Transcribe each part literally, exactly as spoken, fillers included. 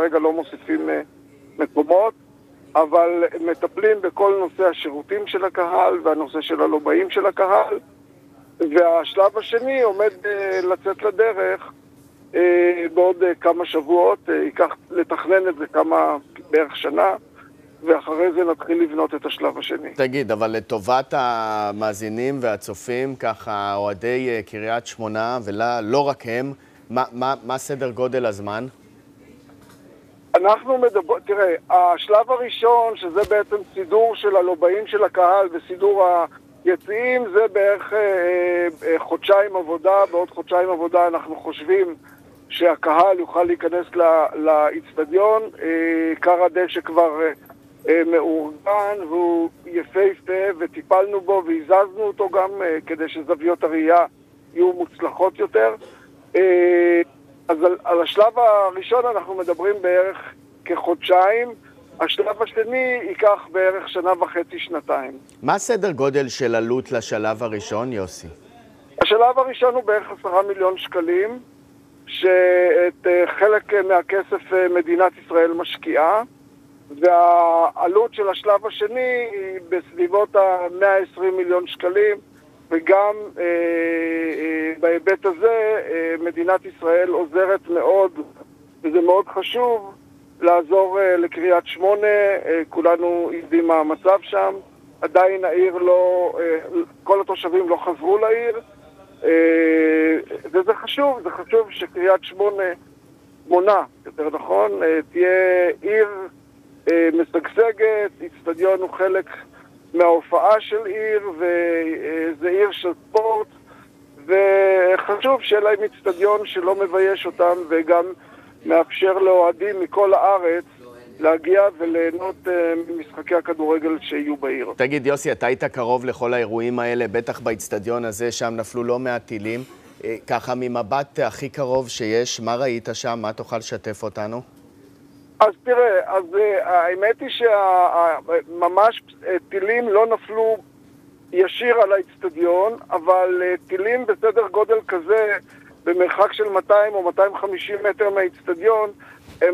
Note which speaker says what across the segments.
Speaker 1: כרגע לא מוסיפים מקומות, אבל מטפלים בכל נושא השירותים של הקהל והנושא של הלובעים של הקהל, והשלב השני עומד לצאת לדרך בעוד כמה שבועות, ייקח לתכנן את זה כמה, בערך שנה, ואחרי זה נתחיל לבנות את השלב השני.
Speaker 2: תגיד, אבל לטובת המאזינים והצופים, ככה אוהדי קריית שמונה, ולא רק הם, מה, מה, מה סדר גודל הזמן?
Speaker 1: אנחנו מדבר, תראה, השלב הראשון, שזה בעצם סידור של הלובעים של הקהל וסידור היציאים, זה בערך אה, אה, חודשיים עבודה. בעוד חודשיים עבודה אנחנו חושבים שהקהל יוכל להיכנס לאצטדיון. אה, קר הדשא כבר אה, אה, מאורגן והוא יפהפה, וטיפלנו בו והזזנו אותו גם אה, כדי שזוויות הראייה יהיו מוצלחות יותר. אה, אז על, על השלב הראשון אנחנו מדברים בערך כחודשיים, השלב השני ייקח בערך שנה וחצי, שנתיים.
Speaker 2: מה סדר גודל של עלות לשלב הראשון, יוסי?
Speaker 1: השלב הראשון הוא בערך עשרה מיליון שקלים, שאת חלק מהכסף מדינת ישראל משקיעה, והעלות של השלב השני היא בסביבות ה-מאה ועשרים מיליון שקלים, וגם אה, אה, בהיבט הזה אה, מדינת ישראל עוזרת מאוד, וזה מאוד חשוב לעזור אה, לקריית שמונה. אה, כולנו יודעים מה המצב שם, עדיין העיר לא, אה, כל התושבים לא חזרו לעיר, אה, וזה חשוב, זה חשוב שקריית שמונה מונה, יותר נכון, אה, תהיה עיר אה, משגשגת. אצטדיון הוא חלק מההופעה של עיר, וזה עיר של ספורט, וחשוב שיהיה להם אצטדיון שלא מבייש אותם, וגם מאפשר לאוהדים מכל הארץ להגיע וליהנות ממשחקי הכדורגל שיהיו בעיר.
Speaker 2: תגיד, יוסי, אתה היית קרוב לכל האירועים האלה, בטח באצטדיון הזה, שם נפלו לא מעט טילים. ככה ממבט הכי קרוב שיש, מה ראית שם? מה תוכל לשתף אותנו?
Speaker 1: אז תראה, אז האמת היא שממש טילים לא נפלו ישיר על האצטדיון, אבל טילים בסדר גודל כזה, במרחק של מאתיים או מאתיים וחמישים מטר מהאצטדיון, הם,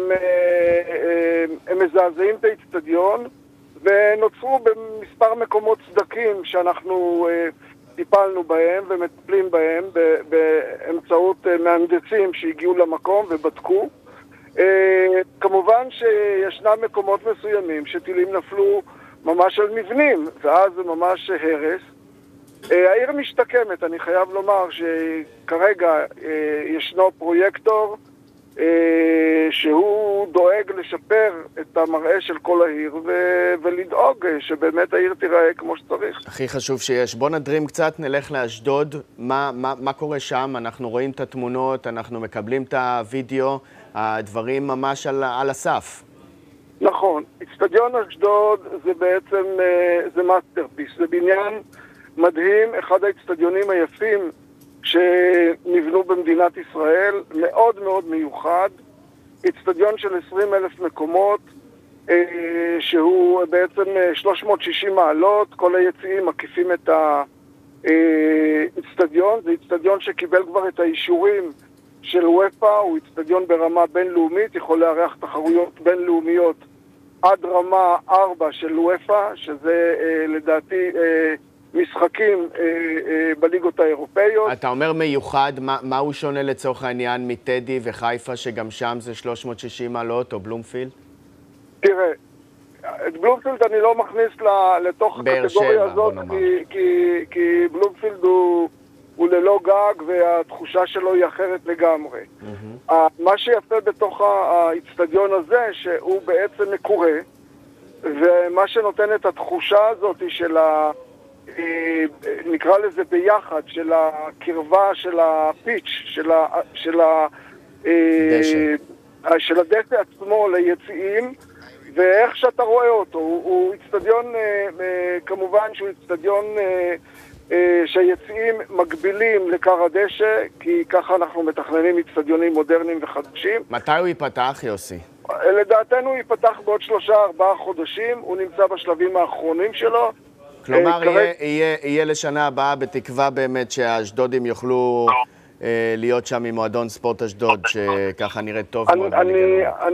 Speaker 1: הם מזעזעים את האצטדיון, ונוצרו במספר מקומות צדקים שאנחנו טיפלנו בהם ומטפלים בהם באמצעות מהנדסים שהגיעו למקום ובדקו. Uh, כמובן שישנם מקומות מסוימים שטילים נפלו ממש על מבנים, ואז זה ממש הרס. Uh, העיר משתקמת, אני חייב לומר שכרגע uh, ישנו פרויקטור uh, שהוא דואג לשפר את המראה של כל העיר ו- ולדאוג uh, שבאמת העיר תיראה כמו שצריך.
Speaker 2: הכי חשוב שיש. בוא נדרים קצת, נלך לאשדוד. מה, מה, מה קורה שם? אנחנו רואים את התמונות, אנחנו מקבלים את הוידאו, הדברים ממש על, על הסף.
Speaker 1: נכון. אצטדיון אשדוד זה בעצם, זה מאסטרפיס. זה בניין מדהים, אחד האצטדיונים היפים שנבנו במדינת ישראל, מאוד מאוד מיוחד. אצטדיון של עשרים אלף מקומות, שהוא בעצם שלוש מאות ושישים מעלות, כל היציאים מקיפים את האצטדיון. זה אצטדיון שקיבל כבר את האישורים של וופא, הוא אצטדיון ברמה בינלאומית, יכול לארח תחרויות בינלאומיות עד רמה ארבע של וופא, שזה אה, לדעתי אה, משחקים אה, אה, בליגות האירופאיות.
Speaker 2: אתה אומר מיוחד, מה, מה הוא שונה לצורך העניין מטדי וחיפה, שגם שם זה שלוש מאות ושישים מעלות, או בלומפילד?
Speaker 1: תראה, את בלומפילד אני לא מכניס לתוך הקטגוריה הזאת, כי, כי, כי בלומפילד הוא... הוא ללא גג והתחושה שלו היא אחרת לגמרי. Mm-hmm. מה שיפה בתוך האצטדיון הזה, שהוא בעצם מקורה, ומה שנותן את התחושה הזאת של ה... נקרא לזה ביחד, של הקרבה, של הפיץ', של ה... של ה... דשא. של הדשא עצמו ליציאים, ואיך שאתה רואה אותו, הוא, הוא אצטדיון, כמובן שהוא אצטדיון שהיציאים מגבילים לקר הדשא, כי ככה אנחנו מתכננים אצטדיונים מודרניים וחדשים.
Speaker 2: מתי הוא ייפתח, יוסי?
Speaker 1: לדעתנו הוא ייפתח בעוד שלושה ארבעה חודשים, הוא נמצא בשלבים האחרונים שלו.
Speaker 2: כלומר, יהיה, כרגע... יהיה, יהיה לשנה הבאה בתקווה באמת שהאשדודים יוכלו אה, להיות שם עם מועדון ספורט אשדוד, שככה נראה טוב
Speaker 1: אני,
Speaker 2: מאוד.
Speaker 1: אני,